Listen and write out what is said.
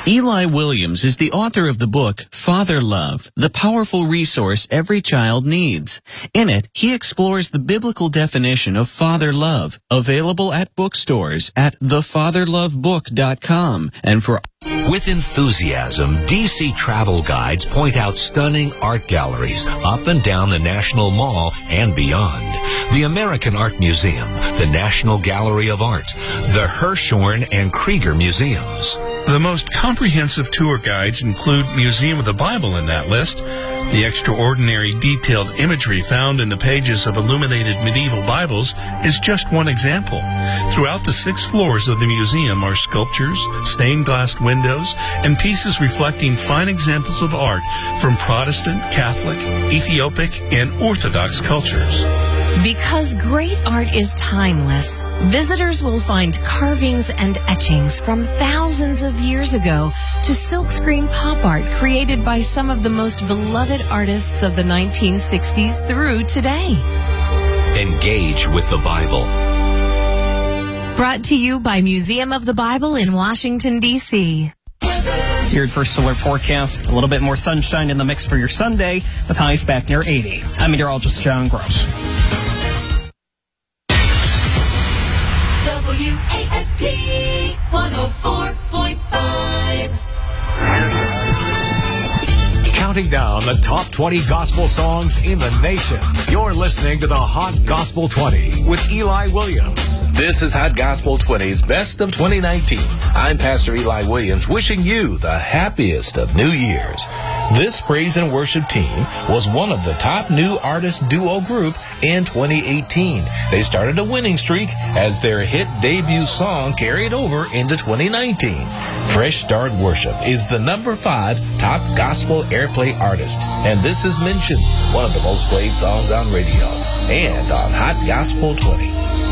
Eli Williams is the author of the book Father Love, the powerful resource every child needs. In it, he explores the biblical definition of father love, available at bookstores at thefatherlovebook.com. And for With enthusiasm, DC Travel Guides point out stunning art galleries up and down the National Mall and beyond. The American Art Museum, the National Gallery of Art, the Hirshhorn and Krieger Museums. The most comprehensive tour guides include Museum of the Bible in that list. The extraordinary detailed imagery found in the pages of illuminated medieval Bibles is just one example. Throughout the 6 floors of the museum are sculptures, stained glass windows, and pieces reflecting fine examples of art from Protestant, Catholic, Ethiopic, and Orthodox cultures. Because great art is timeless, visitors will find carvings and etchings from thousands of years ago to silkscreen pop art created by some of the most beloved artists of the 1960s through today. Engage with the Bible. Brought to you by Museum of the Bible in Washington, D.C. Your first alert forecast, a little bit more sunshine in the mix for your Sunday with highs back near 80. I'm meteorologist John Gross. WASP 104.5. Counting down the top 20 gospel songs in the nation. You're listening to the Hot Gospel 20 with Eli Williams. This is Hot Gospel 20's Best of 2019. I'm Pastor Eli Williams, wishing you the happiest of New Year's. This praise and worship team was one of the top new artist duo group in 2018. They started a winning streak as their hit debut song carried over into 2019. Fresh Start Worship is the number 5 top gospel airplay artist, and this is mentioned one of the most played songs on radio and on Hot Gospel 20.